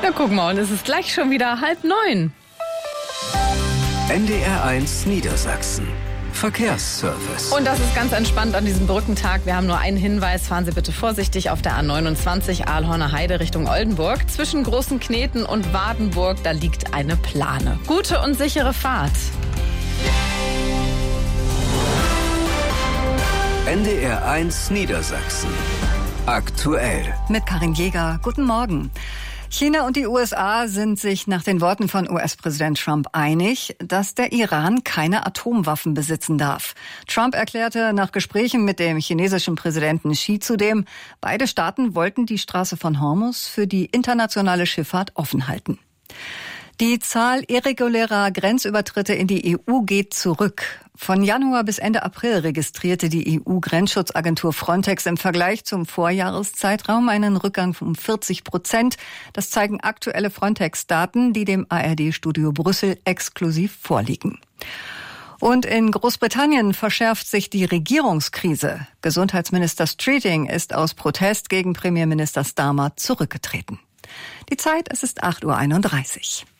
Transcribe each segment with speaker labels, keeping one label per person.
Speaker 1: Na guck mal, und es ist gleich schon wieder 8:30.
Speaker 2: NDR1 Niedersachsen. Verkehrsservice.
Speaker 1: Und das ist ganz entspannt an diesem Brückentag. Wir haben nur einen Hinweis. Fahren Sie bitte vorsichtig auf der A29 Aalhorner Heide Richtung Oldenburg. Zwischen Großen Kneten und Wardenburg, da liegt eine Plane. Gute und sichere Fahrt.
Speaker 2: NDR1 Niedersachsen. Aktuell.
Speaker 3: Mit Karin Jäger. Guten Morgen. China und die USA sind sich nach den Worten von US-Präsident Trump einig, dass der Iran keine Atomwaffen besitzen darf. Trump erklärte nach Gesprächen mit dem chinesischen Präsidenten Xi zudem, beide Staaten wollten die Straße von Hormuz für die internationale Schifffahrt offen halten. Die Zahl irregulärer Grenzübertritte in die EU geht zurück. Von Januar bis Ende April registrierte die EU-Grenzschutzagentur Frontex im Vergleich zum Vorjahreszeitraum einen Rückgang um 40%. Das zeigen aktuelle Frontex-Daten, die dem ARD-Studio Brüssel exklusiv vorliegen. Und in Großbritannien verschärft sich die Regierungskrise. Gesundheitsminister Streeting ist aus Protest gegen Premierminister Starmer zurückgetreten. Die Zeit, es ist 8:31 Uhr.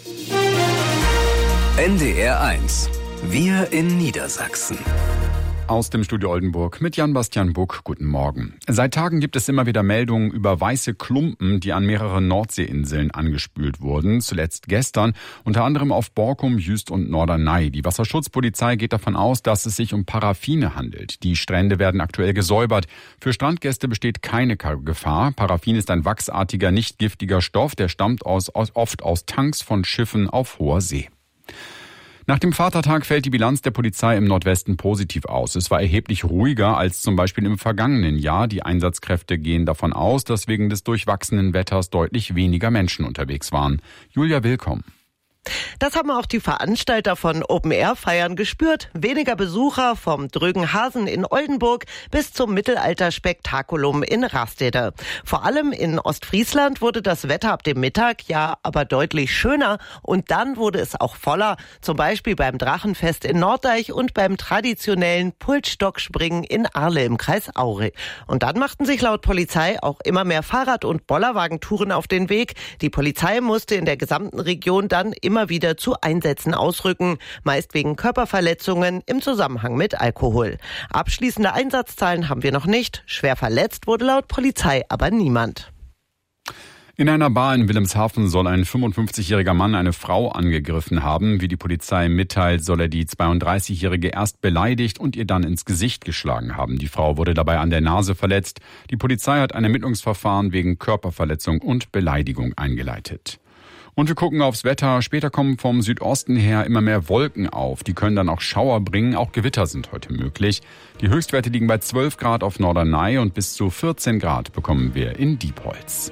Speaker 2: NDR1. Wir in Niedersachsen.
Speaker 4: Aus dem Studio Oldenburg mit Jan-Bastian Buck. Guten Morgen. Seit Tagen gibt es immer wieder Meldungen über weiße Klumpen, die an mehreren Nordseeinseln angespült wurden. Zuletzt gestern, unter anderem auf Borkum, Jüst und Norderney. Die Wasserschutzpolizei geht davon aus, dass es sich um Paraffine handelt. Die Strände werden aktuell gesäubert. Für Strandgäste besteht keine Gefahr. Paraffin ist ein wachsartiger, nicht giftiger Stoff. Der stammt oft aus Tanks von Schiffen auf hoher See. Nach dem Vatertag fällt die Bilanz der Polizei im Nordwesten positiv aus. Es war erheblich ruhiger als zum Beispiel im vergangenen Jahr. Die Einsatzkräfte gehen davon aus, dass wegen des durchwachsenen Wetters deutlich weniger Menschen unterwegs waren. Julia Willkomm.
Speaker 5: Das haben auch die Veranstalter von Open-Air-Feiern gespürt. Weniger Besucher vom Drögen Hasen in Oldenburg bis zum Mittelalter-Spektakulum in Rastede. Vor allem in Ostfriesland wurde das Wetter ab dem Mittag ja aber deutlich schöner und dann wurde es auch voller. Zum Beispiel beim Drachenfest in Norddeich und beim traditionellen Pulsstockspringen in Arle im Kreis Aure. Und dann machten sich laut Polizei auch immer mehr Fahrrad- und Bollerwagentouren auf den Weg. Die Polizei musste in der gesamten Region dann immer wieder zu Einsätzen ausrücken, meist wegen Körperverletzungen im Zusammenhang mit Alkohol. Abschließende Einsatzzahlen haben wir noch nicht. Schwer verletzt wurde laut Polizei aber niemand.
Speaker 4: In einer Bar in Wilhelmshaven soll ein 55-jähriger Mann eine Frau angegriffen haben. Wie die Polizei mitteilt, soll er die 32-jährige erst beleidigt und ihr dann ins Gesicht geschlagen haben. Die Frau wurde dabei an der Nase verletzt. Die Polizei hat ein Ermittlungsverfahren wegen Körperverletzung und Beleidigung eingeleitet. Und wir gucken aufs Wetter. Später kommen vom Südosten her immer mehr Wolken auf. Die können dann auch Schauer bringen. Auch Gewitter sind heute möglich. Die Höchstwerte liegen bei 12 Grad auf Norderney und bis zu 14 Grad bekommen wir in Diepholz.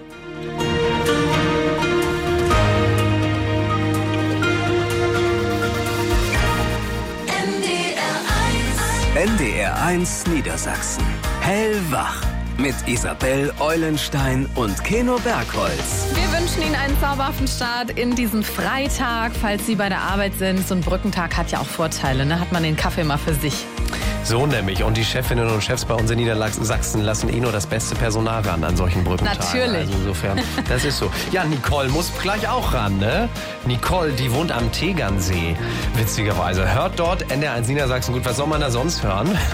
Speaker 2: NDR1 Niedersachsen. Hellwach. Mit Isabel Eulenstein und Keno Bergholz.
Speaker 1: Wir wünschen Ihnen einen zauberhaften Start in diesen Freitag, falls Sie bei der Arbeit sind. So ein Brückentag hat ja auch Vorteile, ne? Hat man den Kaffee mal für sich.
Speaker 6: So nämlich. Und die Chefinnen und Chefs bei uns in Niedersachsen lassen nur das beste Personal ran an solchen Brückentagen.
Speaker 1: Natürlich.
Speaker 6: Also insofern, das ist so. Ja, Nicole muss gleich auch ran, ne? Nicole, die wohnt am Tegernsee. Witzigerweise. Hört dort NDR1 Niedersachsen. Gut, was soll man da sonst hören?